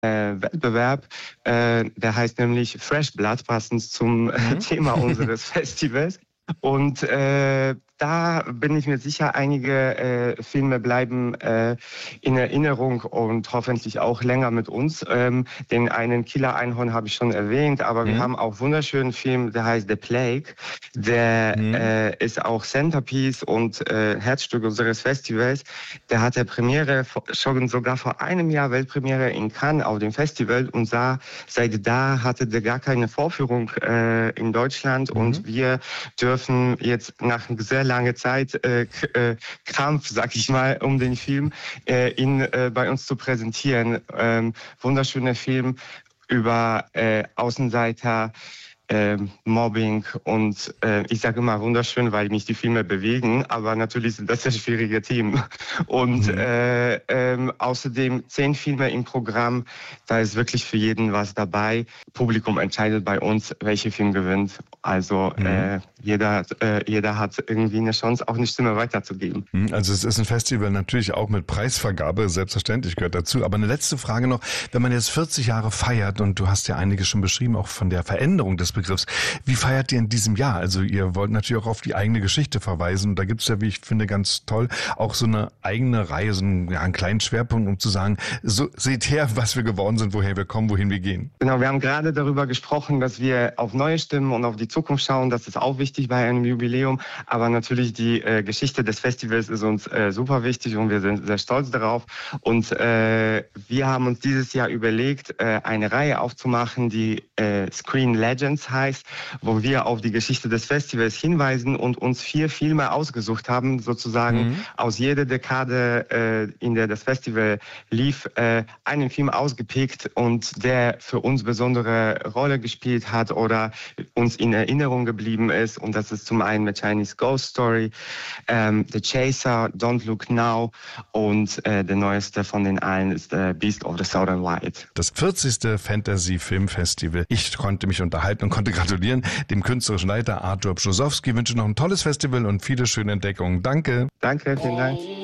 Wettbewerb, der heißt nämlich Fresh Blood, passend zum Thema unseres Festivals. Und da bin ich mir sicher, einige Filme bleiben in Erinnerung und hoffentlich auch länger mit uns. Den einen Killer Einhorn habe ich schon erwähnt, aber wir haben auch einen wunderschönen Film, der heißt The Plague. Der ist auch Centerpiece und Herzstück unseres Festivals. Der hatte Premiere schon sogar vor einem Jahr, Weltpremiere in Cannes auf dem Festival, und seit da hatte der gar keine Vorführung in Deutschland, und wir dürfen jetzt nach sehr langer Zeit Kampf, sag ich mal, um den Film, ihn bei uns zu präsentieren. Wunderschöner Film über Außenseiter, Mobbing, und ich sage immer wunderschön, weil mich die Filme bewegen, aber natürlich sind das sehr schwierige Themen. Und außerdem 10 Filme im Programm, da ist wirklich für jeden was dabei. Publikum entscheidet bei uns, welcher Film gewinnt. Also jeder hat irgendwie eine Chance, auch eine Stimme weiterzugeben. Also es ist ein Festival natürlich auch mit Preisvergabe, selbstverständlich gehört dazu. Aber eine letzte Frage noch, wenn man jetzt 40 Jahre feiert, und du hast ja einige schon beschrieben, auch von der Veränderung des Begriffs, wie feiert ihr in diesem Jahr? Also ihr wollt natürlich auch auf die eigene Geschichte verweisen, und da gibt es ja, wie ich finde, ganz toll, auch so eine eigene Reihe, so einen kleinen Schwerpunkt, um zu sagen, so seht her, was wir geworden sind, woher wir kommen, wohin wir gehen. Genau, wir haben gerade darüber gesprochen, dass wir auf neue Stimmen und auf die Zukunft schauen. Das ist auch wichtig bei einem Jubiläum, aber natürlich die Geschichte des Festivals ist uns super wichtig, und wir sind sehr stolz darauf. Und wir haben uns dieses Jahr überlegt, eine Reihe aufzumachen, die Screen Legends heißt, wo wir auf die Geschichte des Festivals hinweisen und uns 4 Filme ausgesucht haben, sozusagen aus jeder Dekade, in der das Festival lief, einen Film ausgepickt, und der für uns besondere Rolle gespielt hat oder uns in Erinnerung geblieben ist. Und das ist zum einen The Chinese Ghost Story, The Chaser, Don't Look Now, und der neueste von den allen ist Beast of the Southern Wild. Das 40. Fantasy Filmfestival. Ich konnte mich unterhalten und konnte gratulieren dem künstlerischen Leiter Artur Brzozowski. Ich wünsche noch ein tolles Festival und viele schöne Entdeckungen. Danke. Danke, vielen Dank.